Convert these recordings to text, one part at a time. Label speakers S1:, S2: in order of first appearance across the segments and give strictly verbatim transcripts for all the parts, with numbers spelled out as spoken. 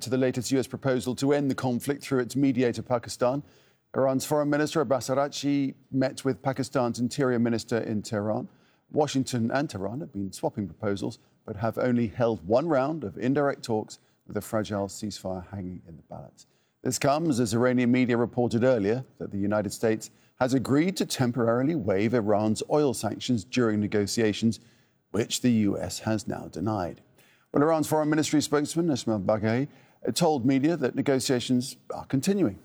S1: to the latest U S proposal to end the conflict through its mediator, Pakistan. Iran's Foreign Minister Abbas Araghchi met with Pakistan's Interior Minister in Tehran. Washington and Tehran have been swapping proposals, but have only held one round of indirect talks with a fragile ceasefire hanging in the balance. This comes as Iranian media reported earlier that the United States has agreed to temporarily waive Iran's oil sanctions during negotiations, which the U S has now denied. Well, Iran's Foreign Ministry spokesman, Ismail Baghai, told media that negotiations are continuing.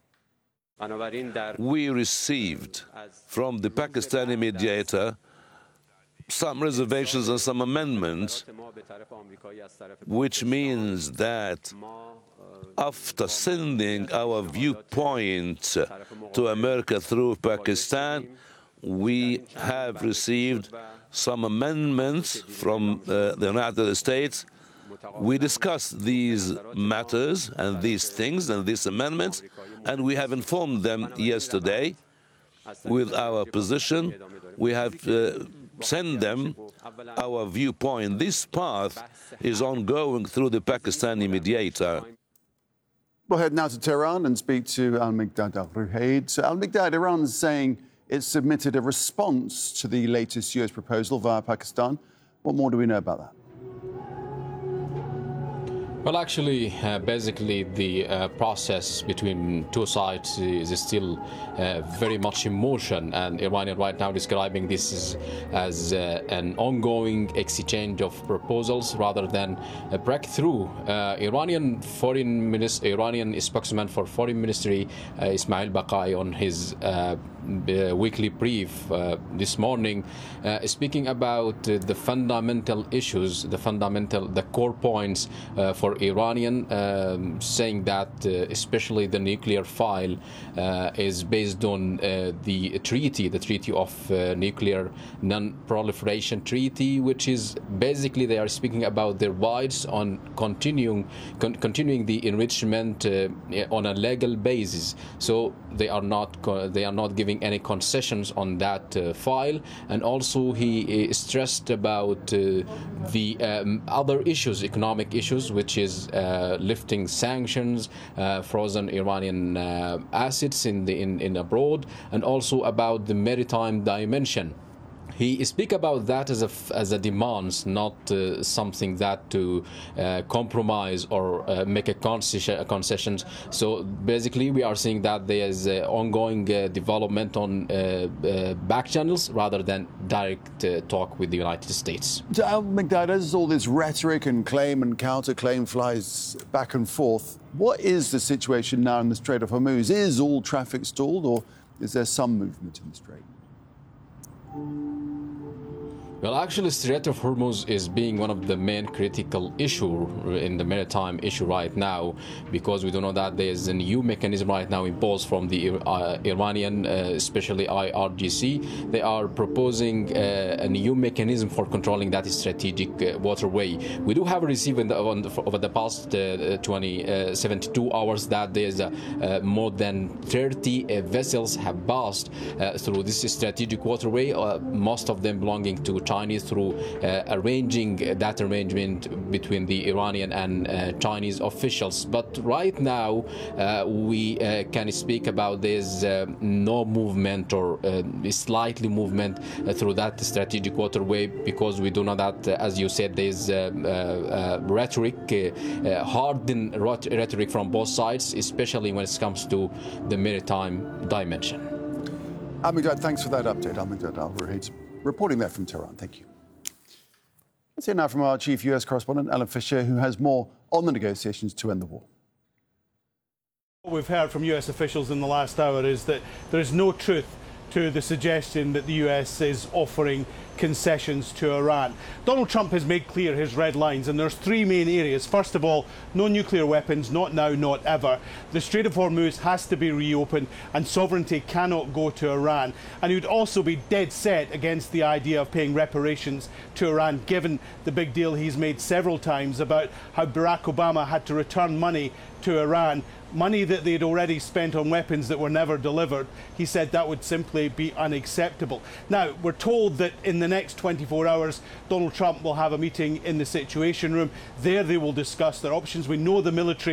S2: We received from the Pakistani mediator some reservations and some amendments, which means that after sending our viewpoint to America through Pakistan, we have received some amendments from uh, the United States. We discussed these matters and these things and these amendments, and we have informed them yesterday with our position. We have uh, sent them our viewpoint. This path is ongoing through the Pakistani mediator.
S1: We'll head now to Tehran and speak to Al-Miqdad Al-Ruhaid. So Al-Miqdad, Iran's saying it submitted a response to the latest U S proposal via Pakistan. What more do we know about that?
S3: Well, actually, uh, basically, the uh, process between two sides is still uh, very much in motion, and Iran right now describing this as, as uh, an ongoing exchange of proposals rather than a breakthrough. Uh, Iranian foreign minister, Iranian spokesman for Foreign Ministry, uh, Ismail Baghai, on his uh, Uh, weekly brief uh, this morning, uh, speaking about uh, the fundamental issues, the fundamental, the core points uh, for Iranian, um, saying that uh, especially the nuclear file uh, is based on uh, the treaty, the Treaty of uh, Nuclear Non-Proliferation Treaty, which is basically they are speaking about their rights on continuing, con continuing the enrichment uh, on a legal basis. So they are not, they are not giving any concessions on that uh, file, and also he uh, stressed about uh, the um, other issues, economic issues, which is uh, lifting sanctions, uh, frozen Iranian uh, assets in the in, in abroad, and also about the maritime dimension. He speak about that as a as a demands, not uh, something that to uh, compromise or uh, make a concession. Concessions. So basically, we are seeing that there is uh, ongoing uh, development on uh, uh, back channels rather than direct uh, talk with the United States.
S1: So, Al-Miqdad, as all this rhetoric and claim and counterclaim flies back and forth, what is the situation now in the Strait of Hormuz? Is all traffic stalled, or is there some movement in the Strait?
S3: Well, actually, Strait of Hormuz is being one of the main critical issue in the maritime issue right now, because we do know that there is a new mechanism right now imposed from the uh, Iranian, uh, especially I R G C. They are proposing uh, a new mechanism for controlling that strategic uh, waterway. We do have received in the, on the, over the past uh, twenty, uh, seventy-two hours that there is uh, uh, more than thirty uh, vessels have passed uh, through this strategic waterway, uh, most of them belonging to Chinese, through uh, arranging that arrangement between the Iranian and uh, Chinese officials. But right now uh, we uh, can speak about there's uh, no movement or uh, slightly movement uh, through that strategic waterway, because we do know that, uh, as you said, there's uh, uh, uh, rhetoric, uh, uh, hardened rhetoric from both sides, especially when it comes to the maritime dimension.
S1: Al-Miqdad, thanks for that update. Al-Miqdad Al-Ruhaid reporting there from Tehran. Thank you. Let's hear now from our chief U S correspondent, Alan Fisher, who has more on the negotiations to end the war.
S4: What we've heard from U S officials in the last hour is that there is no truth to the suggestion that the U S is offering concessions to Iran. Donald Trump has made clear his red lines, and there's three main areas. First of all, no nuclear weapons, not now, not ever. The Strait of Hormuz has to be reopened, and sovereignty cannot go to Iran. And he would also be dead set against the idea of paying reparations to Iran, given the big deal he's made several times about how Barack Obama had to return money to Iran, money that they'd already spent on weapons that were never delivered. He said that would simply be unacceptable. Now, we're told that in the next twenty-four hours, Donald Trump will have a meeting in the Situation Room. There they will discuss their options. We know the military